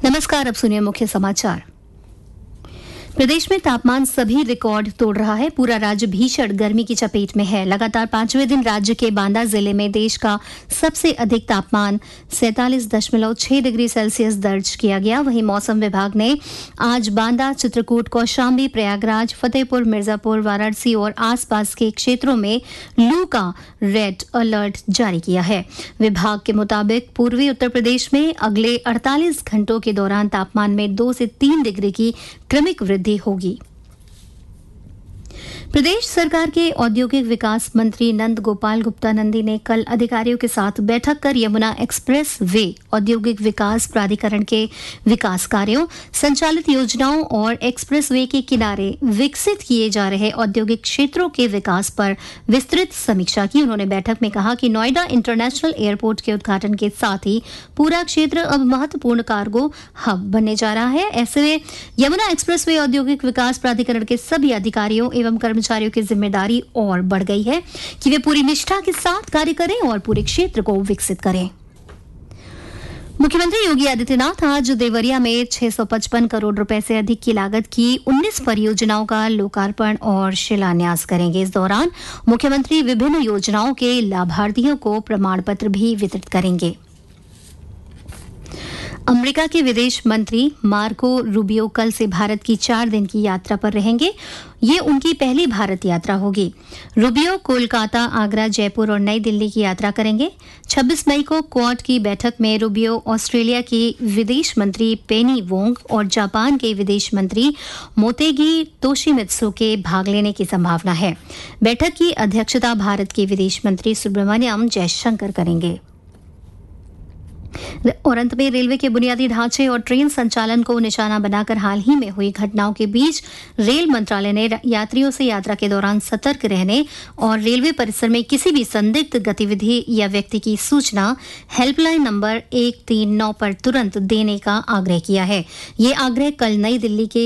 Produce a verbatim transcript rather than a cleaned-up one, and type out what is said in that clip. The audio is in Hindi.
नमस्कार, अब सुनिए मुख्य समाचार। प्रदेश में तापमान सभी रिकॉर्ड तोड़ रहा है। पूरा राज्य भीषण गर्मी की चपेट में है। लगातार पांचवें दिन राज्य के बांदा जिले में देश का सबसे अधिक तापमान सैंतालीस दशमलव छह डिग्री सेल्सियस दर्ज किया गया। वहीं मौसम विभाग ने आज बांदा, चित्रकूट, कौशाम्बी, प्रयागराज, फतेहपुर, मिर्जापुर, वाराणसी और आसपास के क्षेत्रों में लू का रेड अलर्ट जारी किया है। विभाग के मुताबिक पूर्वी उत्तर प्रदेश में अगले अड़तालीस घंटों के दौरान तापमान में दो से तीन डिग्री की क्रमिक वृद्धि होगी। प्रदेश सरकार के औद्योगिक विकास मंत्री नंद गोपाल गुप्ता नंदी ने कल अधिकारियों के साथ बैठक कर यमुना एक्सप्रेस वे औद्योगिक विकास प्राधिकरण के विकास कार्यों, संचालित योजनाओं और एक्सप्रेस वे के किनारे विकसित किए जा रहे औद्योगिक क्षेत्रों के विकास पर विस्तृत समीक्षा की। उन्होंने बैठक में कहा कि नोएडा इंटरनेशनल एयरपोर्ट के उद्घाटन के साथ ही पूरा क्षेत्र अब महत्वपूर्ण कार्गो हब बनने जा रहा है। ऐसे में यमुना एक्सप्रेस वे औद्योगिक विकास प्राधिकरण के सभी अधिकारियों एवं कर्मचारियों की जिम्मेदारी और बढ़ गई है कि वे पूरी निष्ठा के साथ कार्य करें और पूरे क्षेत्र को विकसित करें। मुख्यमंत्री योगी आदित्यनाथ आज देवरिया में छह सौ पचपन करोड़ रुपए से अधिक की लागत की उन्नीस परियोजनाओं का लोकार्पण और शिलान्यास करेंगे। इस दौरान मुख्यमंत्री विभिन्न योजनाओं के लाभार्थियों को प्रमाण पत्र भी वितरित करेंगे। अमेरिका के विदेश मंत्री मार्को रूबियो कल से भारत की चार दिन की यात्रा पर रहेंगे। ये उनकी पहली भारत यात्रा होगी। रूबियो कोलकाता, आगरा, जयपुर और नई दिल्ली की यात्रा करेंगे। छब्बीस मई को क्वाड की बैठक में रूबियो ऑस्ट्रेलिया की विदेश मंत्री पेनी वोंग और जापान के विदेश मंत्री मोतेगी तोशिमित्सु के भाग लेने की संभावना है। बैठक की अध्यक्षता भारत के विदेश मंत्री सुब्रमण्यम जयशंकर करेंगे। और अंत में रेलवे के बुनियादी ढांचे और ट्रेन संचालन को निशाना बनाकर हाल ही में हुई घटनाओं के बीच रेल मंत्रालय ने यात्रियों से यात्रा के दौरान सतर्क रहने और रेलवे परिसर में किसी भी संदिग्ध गतिविधि या व्यक्ति की सूचना हेल्पलाइन नंबर एक तीन नौ पर तुरंत देने का आग्रह किया है। ये आग्रह कल नई दिल्ली के